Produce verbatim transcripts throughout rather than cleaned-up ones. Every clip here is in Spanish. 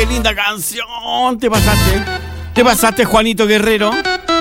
qué linda canción. Te pasaste. Te pasaste, Juanito Guerrero.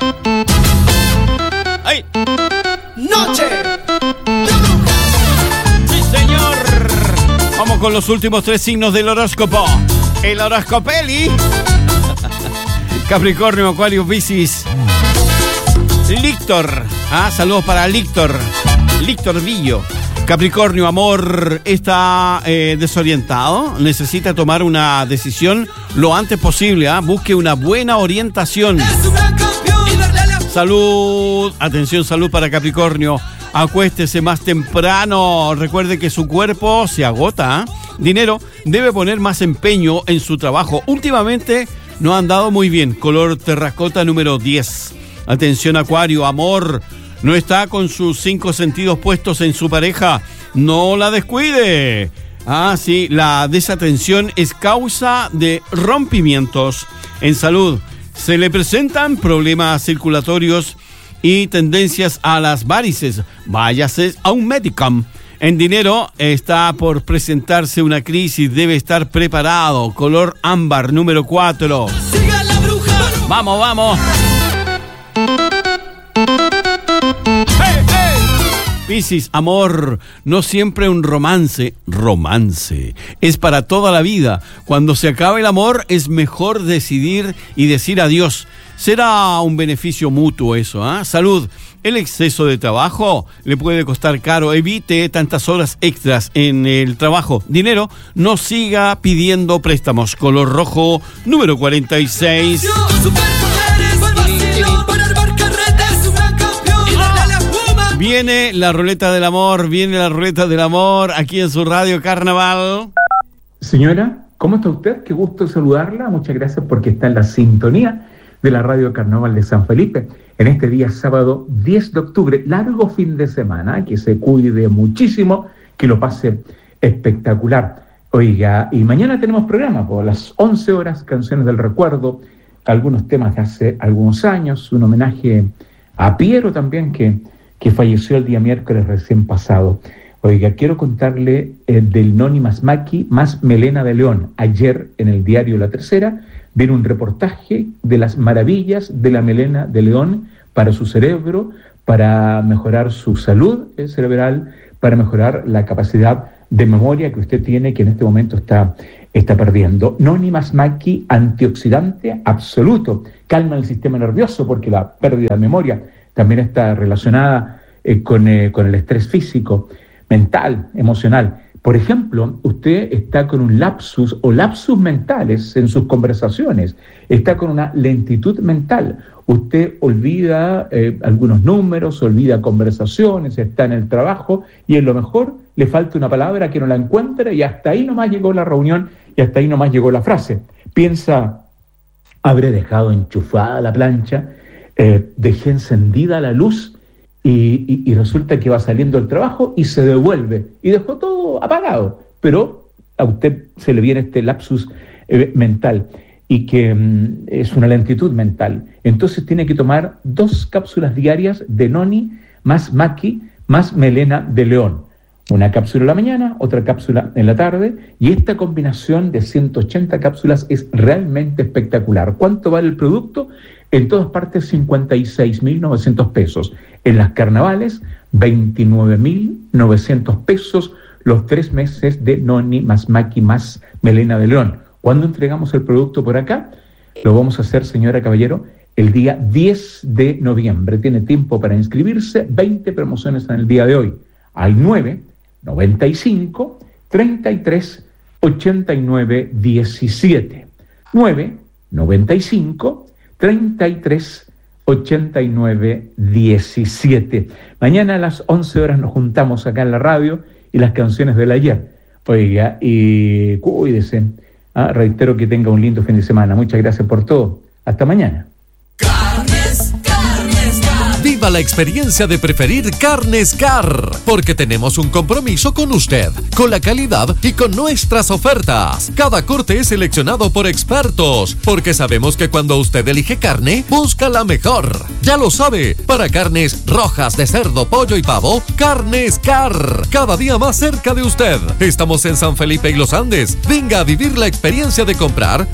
¡Ay! Noche de Brujas. Sí, señor. Vamos con los últimos tres signos del horóscopo. El horoscopeli. Capricornio, Acuario, Piscis. Líctor. Ah, saludos para Líctor. Líctor Villo. Capricornio, amor, está eh, desorientado. Necesita tomar una decisión lo antes posible. ¿eh? Busque una buena orientación. Salud. Atención, salud para Capricornio. Acuéstese más temprano. Recuerde que su cuerpo se agota. ¿eh? Dinero, debe poner más empeño en su trabajo. Últimamente no ha andado muy bien. Color terracota número diez. Atención, Acuario, amor. No está con sus cinco sentidos puestos en su pareja. No la descuide. Ah, sí, la desatención es causa de rompimientos. En salud, se le presentan problemas circulatorios y tendencias a las varices. Váyase a un médico. En dinero, está por presentarse una crisis. Debe estar preparado. Color ámbar número cuatro. Siga la bruja. Vamos, vamos. Piscis, amor, no siempre un romance, romance, es para toda la vida. Cuando se acabe el amor es mejor decidir y decir adiós. Será un beneficio mutuo eso, ¿eh? Salud, el exceso de trabajo le puede costar caro. Evite tantas horas extras en el trabajo. Dinero, no siga pidiendo préstamos. Color rojo, número cuarenta y seis. Viene la ruleta del amor, viene la ruleta del amor aquí en su radio Carnaval. Señora, ¿cómo está usted? Qué gusto saludarla. Muchas gracias porque está en la sintonía de la radio Carnaval de San Felipe. En este día sábado diez de octubre, largo fin de semana, que se cuide muchísimo, que lo pase espectacular. Oiga, y mañana tenemos programa, por las once horas, Canciones del Recuerdo, algunos temas de hace algunos años, un homenaje a Piero también, que... que falleció el día miércoles recién pasado. Oiga, quiero contarle eh, del Noni más Maki más Melena de León. Ayer en el diario La Tercera viene un reportaje de las maravillas de la melena de león para su cerebro, para mejorar su salud eh, cerebral, para mejorar la capacidad de memoria que usted tiene, que en este momento está, está perdiendo. Noni más Maki, antioxidante absoluto, calma el sistema nervioso porque la pérdida de memoria también está relacionada eh, con, eh, con el estrés físico, mental, emocional. Por ejemplo, usted está con un lapsus o lapsus mentales en sus conversaciones, está con una lentitud mental. Usted olvida eh, algunos números, olvida conversaciones, está en el trabajo y en lo mejor le falta una palabra que no la encuentra y hasta ahí nomás llegó la reunión y hasta ahí nomás llegó la frase. Piensa, habré dejado enchufada la plancha, Eh, dejé encendida la luz y, y, y resulta que va saliendo del trabajo y se devuelve y dejó todo apagado, pero a usted se le viene este lapsus eh, mental y que mm, es una lentitud mental. Entonces tiene que tomar dos cápsulas diarias de Noni más Maki más Melena de León. Una cápsula en la mañana, otra cápsula en la tarde, y esta combinación de ciento ochenta cápsulas es realmente espectacular. ¿Cuánto vale el producto? En todas partes cincuenta y seis mil novecientos pesos. En las carnavales veintinueve mil novecientos pesos los tres meses de Noni más Maki más Melena de León. ¿Cuándo entregamos el producto por acá? Lo vamos a hacer, señora Caballero, el día diez de noviembre. Tiene tiempo para inscribirse, veinte promociones en el día de hoy. Al nueve noventa y cinco treinta y tres ochenta y nueve diecisiete. nueve noventa y cinco treinta y tres ochenta y nueve diecisiete. Mañana a las once horas nos juntamos acá en la radio y las canciones del ayer. Oiga, y cuídese. Ah, reitero que tenga un lindo fin de semana. Muchas gracias por todo. Hasta mañana. Carnes, carnes, carnes. Viva la experiencia de preferir Carnes Car, porque tenemos un compromiso con usted, con la calidad y con nuestras ofertas. Cada corte es seleccionado por expertos, porque sabemos que cuando usted elige carne, busca la mejor. Ya lo sabe, para carnes rojas de cerdo, pollo y pavo, Carnes Car, cada día más cerca de usted. Estamos en San Felipe y Los Andes. Venga a vivir la experiencia de comprar